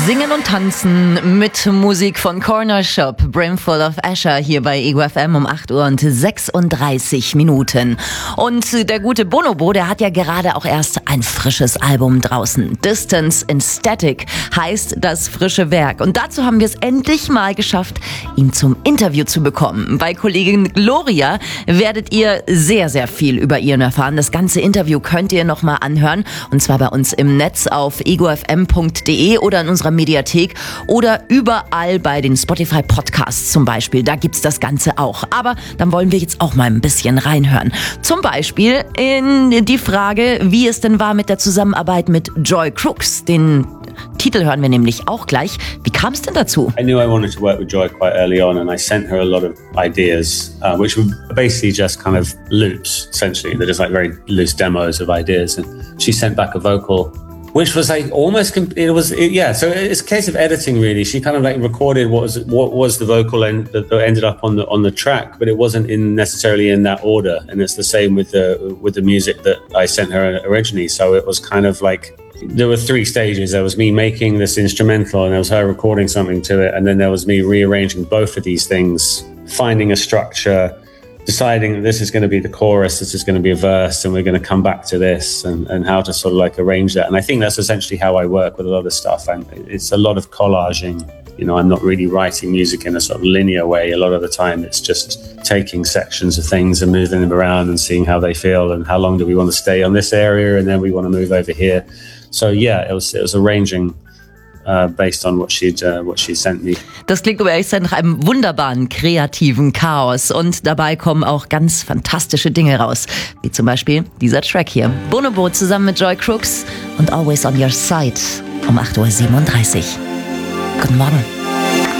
Singen und tanzen mit Musik von Corner Shop, Brimful of Asher hier bei Ego FM um 8 Uhr und 36 Minuten. Und der gute Bonobo, der hat ja gerade auch erst ein frisches Album draußen. Distance in Static heißt das frische Werk. Und dazu haben wir es endlich mal geschafft, ihn zum Interview zu bekommen. Bei Kollegin Gloria werdet ihr sehr, sehr viel über ihn erfahren. Das ganze Interview könnt ihr nochmal anhören. Und zwar bei uns im Netz auf egofm.de oder in unserer Mediathek oder überall bei den Spotify Podcasts zum Beispiel. Da gibt's das Ganze auch. Aber dann wollen wir jetzt auch mal ein bisschen reinhören. Zum Beispiel in die Frage, wie es denn war mit der Zusammenarbeit mit Joy Crooks. Den Titel hören wir nämlich auch gleich. Wie kam es denn dazu? I knew I wanted to work with Joy quite early on, and I sent her a lot of ideas, which were basically just kind of loops, essentially. They're just like very loose demos of ideas. And she sent back a vocal, which was like almost, so it's a case of editing really. She kind of like recorded what was the vocal that ended up on the track, but it wasn't necessarily in that order. And it's the same with the music that I sent her originally. So it was kind of like, there were 3 stages. There was me making this instrumental and there was her recording something to it. And then there was me rearranging both of these things, finding a structure, deciding that this is going to be the chorus, this is going to be a verse, and we're going to come back to this, and how to sort of like arrange that. And I think that's essentially how I work with a lot of stuff. And it's a lot of collaging. You know, I'm not really writing music in a sort of linear way. A lot of the time it's just taking sections of things and moving them around and seeing how they feel and how long do we want to stay on this area and then we want to move over here. So yeah, it was arranging based on what she sent me. Das klingt, um ehrlich zu sein, nach einem wunderbaren, kreativen Chaos. Und dabei kommen auch ganz fantastische Dinge raus. Wie zum Beispiel dieser Track hier. Bonobo zusammen mit Joy Crooks und Always on Your Side um 8.37 Uhr. Guten Morgen.